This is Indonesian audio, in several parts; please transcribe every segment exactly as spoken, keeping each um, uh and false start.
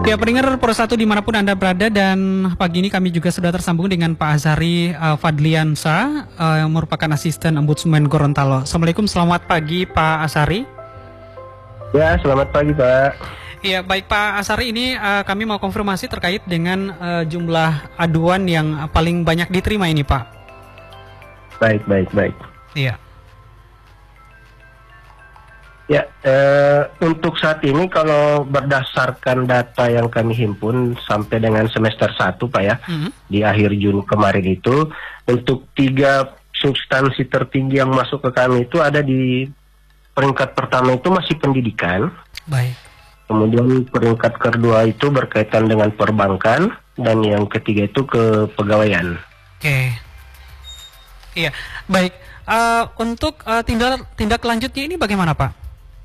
Ya, pendengar Pro satu dimanapun Anda berada, dan pagi ini kami juga sudah tersambung dengan Pak Azhari uh, Fadliansa uh, yang merupakan asisten Ombudsman Gorontalo. Assalamualaikum, selamat pagi Pak Azhari. Ya, selamat pagi Pak. Ya, baik Pak Azhari, ini uh, kami mau konfirmasi terkait dengan uh, jumlah aduan yang paling banyak diterima ini Pak. Baik, baik, baik. Iya. Ya, eh, untuk saat ini kalau berdasarkan data yang kami himpun sampai dengan semester satu Pak ya, mm-hmm. di akhir Juni kemarin itu, untuk tiga substansi tertinggi yang masuk ke kami itu ada di peringkat pertama itu masih pendidikan. Baik. Kemudian peringkat kedua itu berkaitan dengan perbankan, dan yang ketiga itu kepegawaian. Oke. Iya, baik. Uh, untuk uh, tindak tindak lanjutnya ini bagaimana Pak?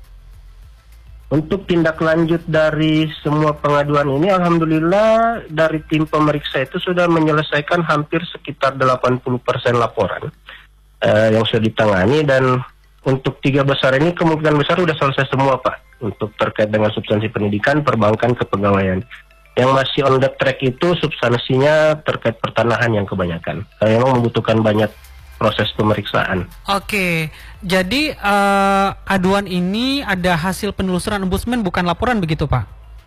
Untuk tindak lanjut dari semua pengaduan ini, alhamdulillah dari tim pemeriksa itu sudah menyelesaikan hampir sekitar delapan puluh persen laporan uh, yang sudah ditangani, dan untuk tiga besar ini kemungkinan besar sudah selesai semua Pak, untuk terkait dengan substansi pendidikan, perbankan, kepegawaian. Yang masih on the track itu substansinya terkait pertanahan yang kebanyakan, uh, yang membutuhkan banyak proses pemeriksaan. Oke, jadi uh, aduan ini ada hasil penelusuran ombudsman, bukan laporan begitu Pak?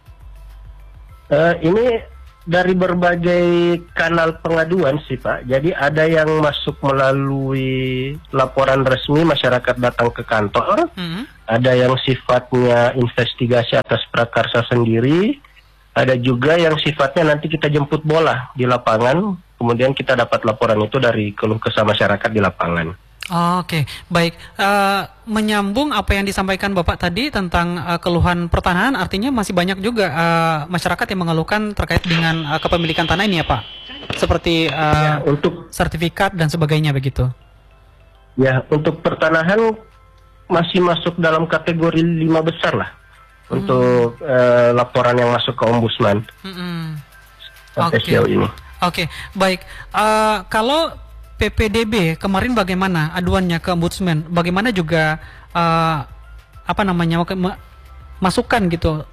Uh, ini dari berbagai kanal pengaduan sih Pak. Jadi ada yang masuk melalui laporan resmi, masyarakat datang ke kantor. Hmm. Ada yang sifatnya investigasi atas prakarsa sendiri. Ada juga yang sifatnya nanti kita jemput bola di lapangan, kemudian kita dapat laporan itu dari keluh kesah masyarakat di lapangan. Oh, Oke, okay. Baik. Uh, menyambung apa yang disampaikan Bapak tadi tentang uh, keluhan pertanahan, artinya masih banyak juga uh, masyarakat yang mengeluhkan terkait dengan uh, kepemilikan tanah ini ya Pak? Seperti uh, ya, untuk sertifikat dan sebagainya begitu? Ya, untuk pertanahan masih masuk dalam kategori lima besar lah. Hmm. Untuk uh, laporan yang masuk ke ombudsman hmm. sampai okay. sejauh ini. Oke, okay. Baik. Uh, kalau P P D B kemarin bagaimana aduannya ke ombudsman? Bagaimana juga uh, apa namanya masukan gitu?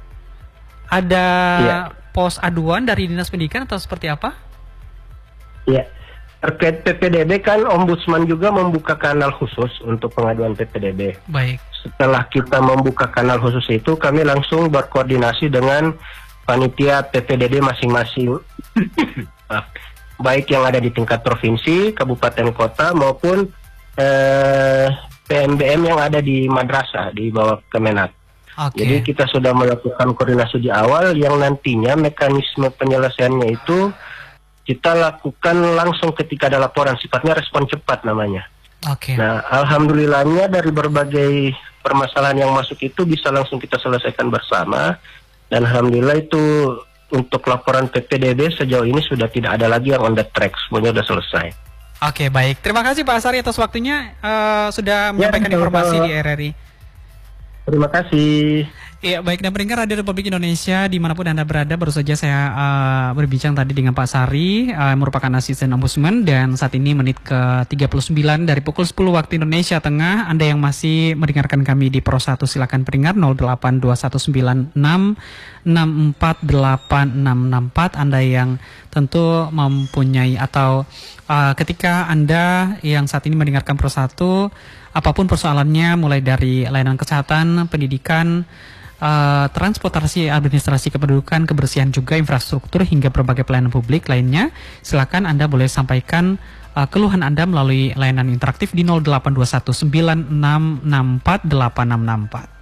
Ada ya. pos aduan dari dinas pendidikan atau seperti apa? Ya, terkait P P D B kan ombudsman juga membuka kanal khusus untuk pengaduan P P D B. Baik. Setelah kita membuka kanal khusus itu, kami langsung berkoordinasi dengan panitia P P D B masing-masing, baik yang ada di tingkat provinsi, kabupaten, kota, maupun eh, P M B M yang ada di madrasah di bawah Kemenak. Okay. Jadi kita sudah melakukan koordinasi di awal, yang nantinya mekanisme penyelesaiannya itu kita lakukan langsung ketika ada laporan, sifatnya respon cepat namanya. Okay. Nah, alhamdulillahnya dari berbagai permasalahan yang masuk itu bisa langsung kita selesaikan bersama, dan alhamdulillah itu untuk laporan P P D B sejauh ini sudah tidak ada lagi yang on the track, semuanya sudah selesai. Oke, baik. Terima kasih Pak Azhari atas waktunya, uh, sudah menyampaikan ya, informasi di R R I. Terima kasih. Iya, baik, dan pendengar Radio Republik Indonesia dimanapun Anda berada, baru saja saya uh, berbincang tadi dengan Pak Azhari, uh, merupakan asisten ombudsman, dan saat ini menit ke tiga puluh sembilan dari pukul sepuluh waktu Indonesia Tengah. Anda yang masih mendengarkan kami di Pro satu, silakan pendengar nol delapan dua satu sembilan enam enam empat delapan enam enam empat. Anda yang tentu mempunyai atau uh, ketika Anda yang saat ini mendengarkan Pro satu, apapun persoalannya, mulai dari layanan kesehatan, pendidikan, Uh, transportasi, administrasi kependudukan, kebersihan juga, infrastruktur, hingga berbagai pelayanan publik lainnya, silakan Anda boleh sampaikan uh, keluhan Anda melalui layanan interaktif di nol delapan dua satu sembilan enam enam empat delapan enam enam empat.